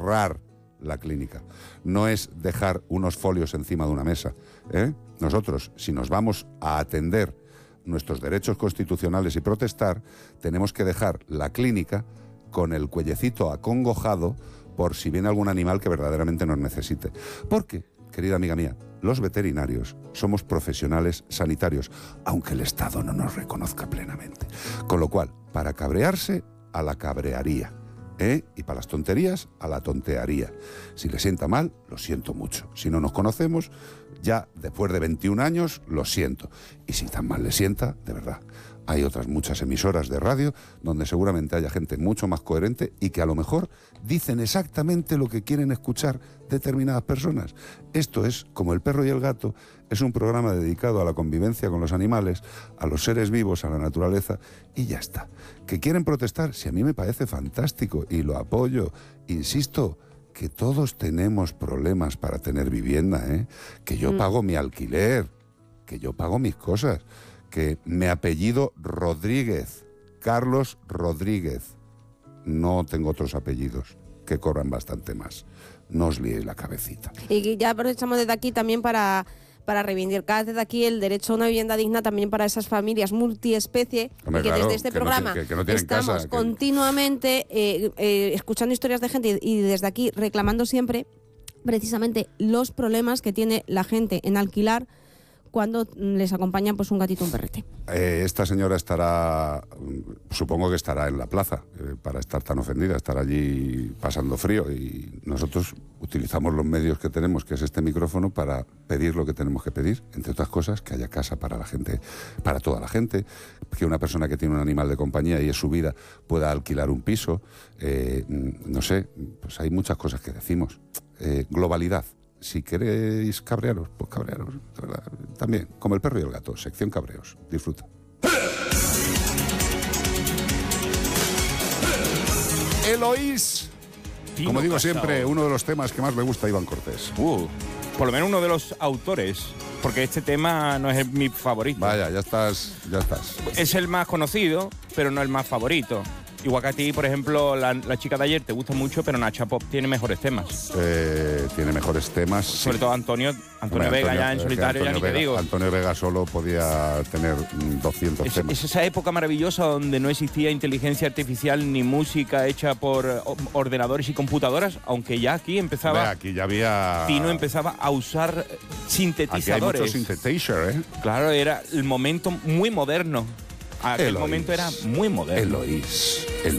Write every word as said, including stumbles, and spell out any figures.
cerrar la clínica, no es dejar unos folios encima de una mesa, ¿eh? Nosotros, si nos vamos a atender nuestros derechos constitucionales y protestar, tenemos que dejar la clínica con el cuellecito acongojado por si viene algún animal que verdaderamente nos necesite. Porque, querida amiga mía, los veterinarios somos profesionales sanitarios, aunque el Estado no nos reconozca plenamente. Con lo cual, para cabrearse, a la cabrearía. ¿Eh? Y para las tonterías, a la tontearía. Si le sienta mal, lo siento mucho. Si no nos conocemos, ya después de veintiún años, lo siento. Y si tan mal le sienta, de verdad, hay otras muchas emisoras de radio donde seguramente haya gente mucho más coherente y que a lo mejor dicen exactamente lo que quieren escuchar determinadas personas. Esto es como El perro y el gato, es un programa dedicado a la convivencia con los animales, a los seres vivos, a la naturaleza, y ya está. ¿Que quieren protestar? Si a mí me parece fantástico y lo apoyo, insisto, que todos tenemos problemas para tener vivienda, ¿eh? Que yo mm. pago mi alquiler, que yo pago mis cosas, que me apellido Rodríguez, Carlos Rodríguez. No tengo otros apellidos que cobran bastante más. No os liéis la cabecita. Y ya aprovechamos desde aquí también para, para reivindicar desde aquí el derecho a una vivienda digna también para esas familias multiespecie. Hombre, y que claro, desde este que programa no, que, que no tienen estamos casa, que... continuamente eh, eh, escuchando historias de gente y, y desde aquí reclamando siempre precisamente los problemas que tiene la gente en alquilar cuando les acompañan pues un gatito o un perrete. Eh, esta señora estará, supongo que estará en la plaza, eh, para estar tan ofendida, estar allí pasando frío, y nosotros utilizamos los medios que tenemos, que es este micrófono, para pedir lo que tenemos que pedir, entre otras cosas, que haya casa para la gente, para toda la gente, que una persona que tiene un animal de compañía y es su vida pueda alquilar un piso, eh, no sé, pues hay muchas cosas que decimos. Eh, globalidad. Si queréis cabrearos, pues cabrearos, de verdad. También, como El perro y el gato, sección cabreos. Disfruta. Eloís. Tino Como digo Casao. siempre, uno de los temas que más me gusta a Iván Cortés. Uh, por lo menos uno de los autores, porque este tema no es mi favorito. Vaya, ya estás, ya estás. Es el más conocido, pero no el más favorito. Igual que a ti, por ejemplo, la, la chica de ayer te gusta mucho, pero Nacha Pop tiene mejores temas. Eh, tiene mejores temas. Sobre sí. todo Antonio, Antonio Hombre, Vega Antonio, ya en eh, solitario, ya Antonio ni te Vega, digo. Antonio Vega solo podía tener mm, doscientos Es, temas. es esa época maravillosa donde no existía inteligencia artificial ni música hecha por eh, ordenadores y computadoras, aunque ya aquí empezaba... Ve, aquí ya había... Tino empezaba a usar Aquí hay sintetizadores. mucho synthesizer, ¿eh? Claro, era el momento muy moderno. Aquel Eloís. momento era muy moderno. Eloís. Eloís.